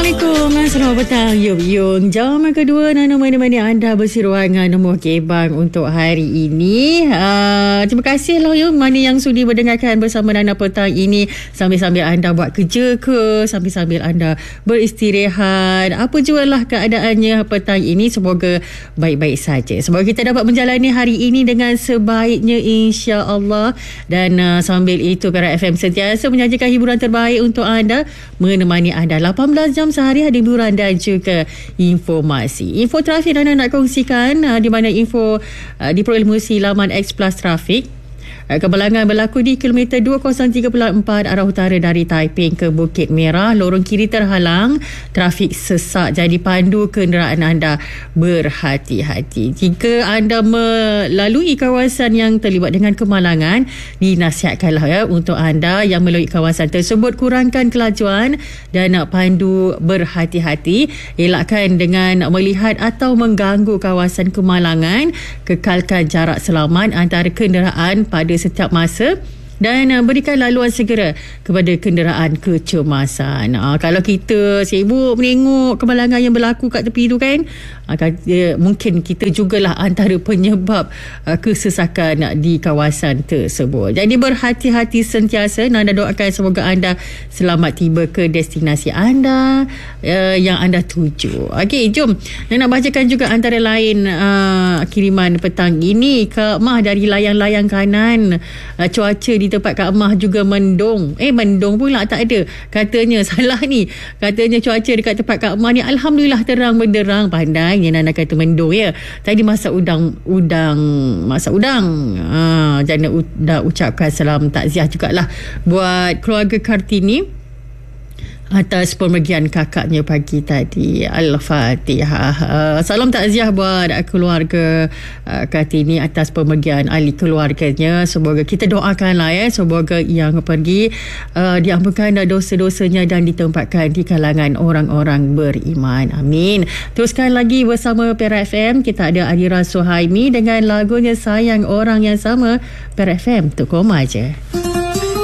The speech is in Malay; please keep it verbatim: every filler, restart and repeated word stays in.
Assalamualaikum, selamat petang. Yuk, yuk. Jam kedua, Nana mana-mana anda berseruangan nombor kebang untuk hari ini. Uh, terima kasih lah yuk, mana yang sudi mendengarkan bersama Nana petang ini sambil-sambil anda buat kerja ke, sambil-sambil anda beristirahat. Apa jualah keadaannya petang ini, semoga baik-baik saja. Semoga kita dapat menjalani hari ini dengan sebaiknya, insya-Allah. Dan uh, sambil itu Perak F M sentiasa menyajikan hiburan terbaik untuk anda, menemani anda lapan belas jam sehari, ada hiburan dan juga informasi. Info trafik anda nak kongsikan, uh, di mana info uh, diperoleh melalui laman X Plus Trafik. Kemalangan berlaku di kilometer dua kosong tiga empat arah utara dari Taiping ke Bukit Merah. Lorong kiri terhalang, trafik sesak, jadi pandu kenderaan anda berhati-hati. Jika anda melalui kawasan yang terlibat dengan kemalangan, dinasihatkanlah ya untuk anda yang melalui kawasan tersebut, kurangkan kelajuan dan pandu berhati-hati. Elakkan dengan melihat atau mengganggu kawasan kemalangan. Kekalkan jarak selamat antara kenderaan pada setiap masa dan uh, berikan laluan segera kepada kenderaan kecemasan. Uh, kalau kita sibuk menengok kemalangan yang berlaku kat tepi tu kan, uh, kata, mungkin kita jugalah antara penyebab uh, kesesakan di kawasan tersebut. Jadi berhati-hati sentiasa. Nanda doakan semoga anda selamat tiba ke destinasi anda uh, yang anda tuju. Okey, jom Nanda bacakan juga antara lain uh, kiriman petang ini. Kak Mah dari layang-layang kanan, uh, cuaca di tempat Kak Mah juga mendung. Eh mendung pula tak ada. Katanya salah ni. Katanya cuaca dekat tempat Kak Mah ni alhamdulillah terang benderang. Pandainya Nana kata mendung ya. Tadi masak udang udang masak udang. Ha, Jana u- dah ucapkan salam takziah jugalah buat keluarga Kartini atas pemergian kakaknya pagi tadi. Al-Fatihah. Uh, salam takziah buat keluarga uh, Kartini atas pemergian ahli keluarganya. Semoga kita doakanlah ya, semoga yang pergi uh, diampunkan dosa-dosanya dan ditempatkan di kalangan orang-orang beriman. Amin. Teruskan lagi bersama Perak F M. Kita ada Adira Suhaimi dengan lagunya Sayang Orang Yang Sama. Perak F M, tu koma je.